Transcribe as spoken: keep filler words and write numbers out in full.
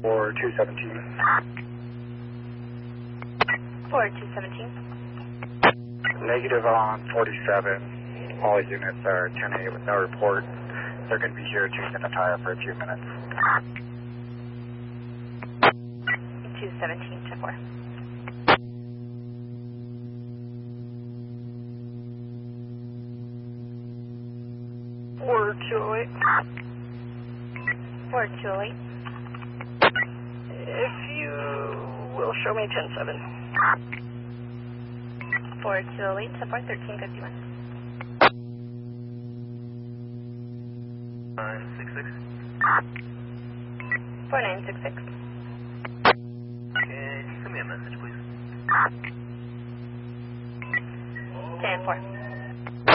four two seventeen. four two seventeen. Negative on forty-seven. All units are ten A with no report. They're going to be here changing the tire for a few minutes. two seventeen, ten four. four two oh eight. four two oh eight. If you will show me ten seven. four two oh eight, ten four, thirteen fifty-one. nine six six. four nine six six. Can you send me a message, please? ten four.